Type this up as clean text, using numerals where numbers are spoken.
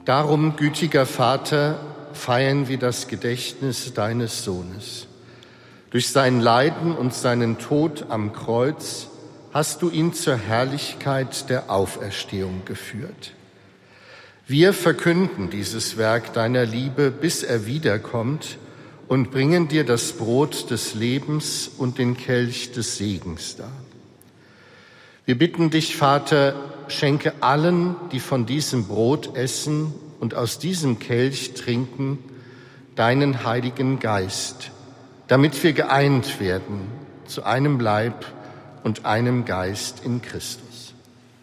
Darum, gütiger Vater, feiern wir das Gedächtnis deines Sohnes. Durch sein Leiden und seinen Tod am Kreuz hast du ihn zur Herrlichkeit der Auferstehung geführt. Wir verkünden dieses Werk deiner Liebe, bis er wiederkommt, und bringen dir das Brot des Lebens und den Kelch des Segens dar. Wir bitten dich, Vater, schenke allen, die von diesem Brot essen und aus diesem Kelch trinken, deinen Heiligen Geist, damit wir geeint werden zu einem Leib und einem Geist in Christus.